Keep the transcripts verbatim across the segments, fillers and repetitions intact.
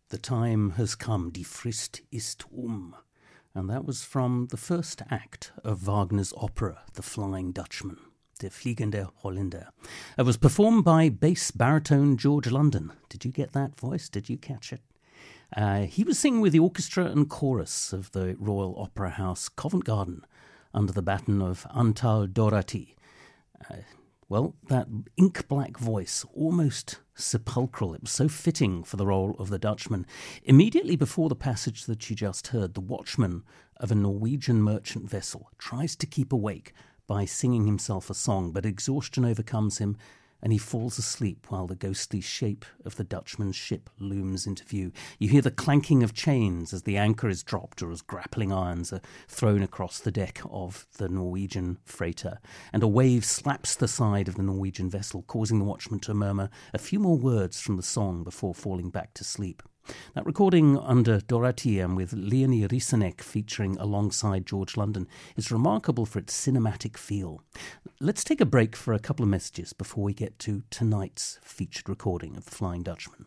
The time has come, die Frist ist um. And that was from the first act of Wagner's opera, The Flying Dutchman, Der Fliegende Holländer. It was performed by bass baritone George London. Did you get that voice? Did you catch it? Uh, he was singing with the orchestra and chorus of the Royal Opera House, Covent Garden, under the baton of Antal Dorati. Uh, well, that ink-black voice, almost sepulchral, it was so fitting for the role of the Dutchman. Immediately before the passage that you just heard, the watchman of a Norwegian merchant vessel tries to keep awake by singing himself a song, but exhaustion overcomes him and he falls asleep while the ghostly shape of the Dutchman's ship looms into view. You hear the clanking of chains as the anchor is dropped or as grappling irons are thrown across the deck of the Norwegian freighter, and a wave slaps the side of the Norwegian vessel, causing the watchman to murmur a few more words from the song before falling back to sleep. That recording under Dorati and with Leonie Rieseneck featuring alongside George London is remarkable for its cinematic feel. Let's take a break for a couple of messages before we get to tonight's featured recording of The Flying Dutchman.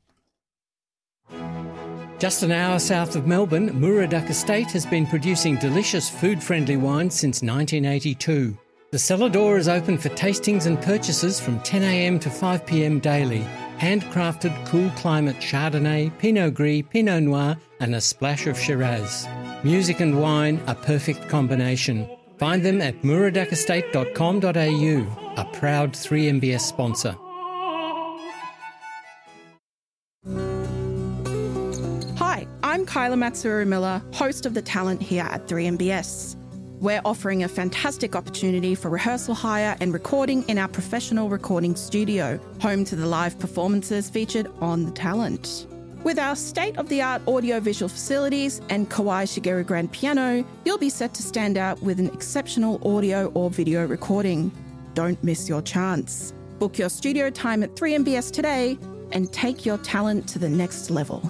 Just an hour south of Melbourne, Muraduck Estate has been producing delicious food-friendly wine since nineteen eighty-two. The cellar door is open for tastings and purchases from ten a.m. to five p.m. daily. Handcrafted cool climate Chardonnay, Pinot Gris, Pinot Noir and a splash of Shiraz. Music and wine, a perfect combination. Find them at muraduck estate dot com dot a u, a proud three M B S sponsor. Hi, I'm Kyla Matsuru-Miller, host of The Talent here at three M B S. We're offering a fantastic opportunity for rehearsal hire and recording in our professional recording studio, home to the live performances featured on The Talent. With our state-of-the-art audio-visual facilities and Kawai Shigeru grand piano, you'll be set to stand out with an exceptional audio or video recording. Don't miss your chance. Book your studio time at three M B S today and take your talent to the next level.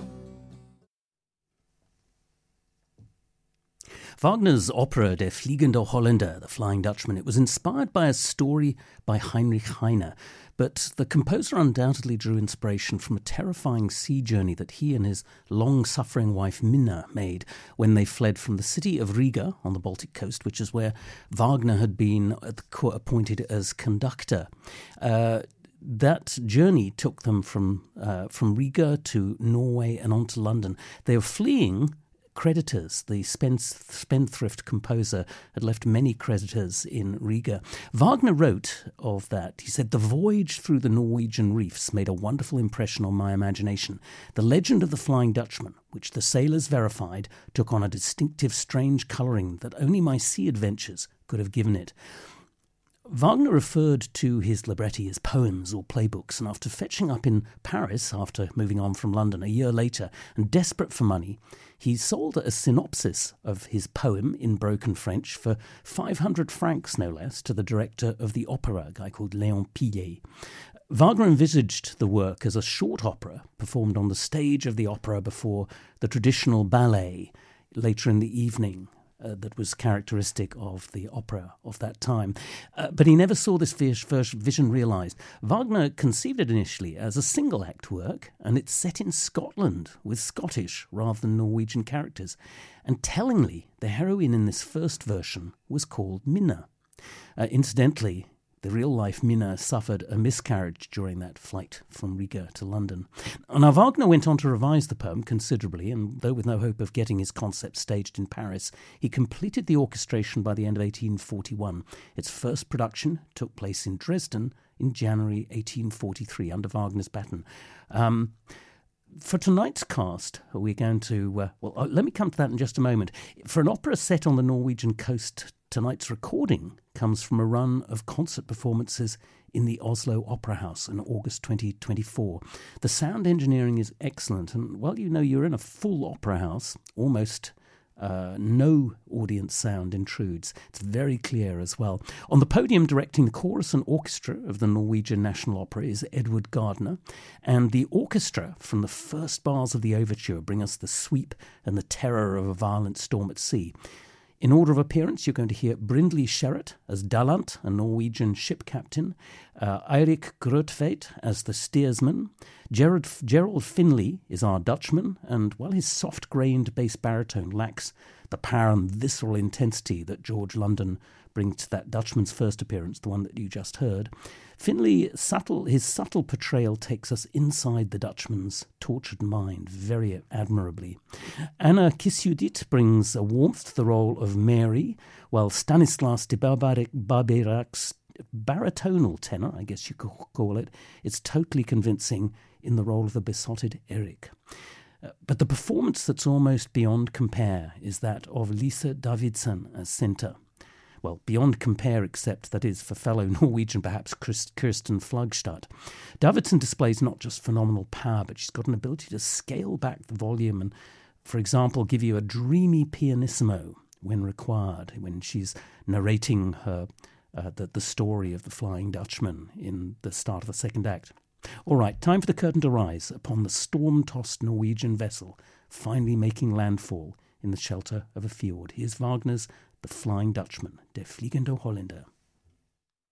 Wagner's opera Der Fliegende Holländer, The Flying Dutchman, it was inspired by a story by Heinrich Heine, but the composer undoubtedly drew inspiration from a terrifying sea journey that he and his long-suffering wife Minna made when they fled from the city of Riga on the Baltic coast, which is where Wagner had been appointed as conductor. Uh, That journey took them from uh, from Riga to Norway and on to London. They were fleeing creditors. The spendthrift composer had left many creditors in Riga. Wagner wrote of that, he said, "The voyage through the Norwegian reefs made a wonderful impression on my imagination. The legend of the Flying Dutchman, which the sailors verified, took on a distinctive strange colouring that only my sea adventures could have given it." Wagner referred to his libretti as poems or playbooks, and after fetching up in Paris, after moving on from London a year later, and desperate for money, he sold a synopsis of his poem in broken French for five hundred francs, no less, to the director of the opera, a guy called Léon Pillet. Wagner envisaged the work as a short opera performed on the stage of the opera before the traditional ballet later in the evening. Uh, that was characteristic of the opera of that time. Uh, but he never saw this vision realised. Wagner conceived it initially as a single-act work, and it's set in Scotland with Scottish rather than Norwegian characters. And tellingly, the heroine in this first version was called Minna. Uh, incidentally, the real-life Minna suffered a miscarriage during that flight from Riga to London. Now, Wagner went on to revise the poem considerably, and though with no hope of getting his concept staged in Paris, he completed the orchestration by the end of eighteen forty-one. Its first production took place in Dresden in January eighteen forty-three, under Wagner's baton. Um, For tonight's cast, we're going to... Uh, well, uh, let me come to that in just a moment. For an opera set on the Norwegian coast, tonight's recording comes from a run of concert performances in the Oslo Opera House in August twenty twenty-four. The sound engineering is excellent, and while you know you're in a full opera house, almost uh, no audience sound intrudes. It's very clear as well. On the podium directing the chorus and orchestra of the Norwegian National Opera is Edward Gardner, and the orchestra from the first bars of the overture bring us the sweep and the terror of a violent storm at sea. In order of appearance, you're going to hear Brindley Sherratt as Dallant, a Norwegian ship captain, Uh, Eirik Grøtvedt as the steersman. Gerard, Gerald Finley is our Dutchman, and while his soft-grained bass baritone lacks the power and visceral intensity that George London brings to that Dutchman's first appearance, the one that you just heard, Finley, subtle, his subtle portrayal takes us inside the Dutchman's tortured mind very admirably. Anna Kisiudit brings a warmth to the role of Mary, while Stanislas de Barberac's baritonal tenor, I guess you could call it, is totally convincing in the role of the besotted Erik. Uh, but the performance that's almost beyond compare is that of Lise Davidsen as centre. Well, beyond compare, except, that is, for fellow Norwegian, perhaps, Kirsten Flugstad. Davidsen displays not just phenomenal power, but she's got an ability to scale back the volume and, for example, give you a dreamy pianissimo when required, when she's narrating her uh, the, the story of the Flying Dutchman in the start of the second act. All right, time for the curtain to rise upon the storm-tossed Norwegian vessel finally making landfall in the shelter of a fjord. Here's Wagner's The Flying Dutchman, Der Fliegende Holländer.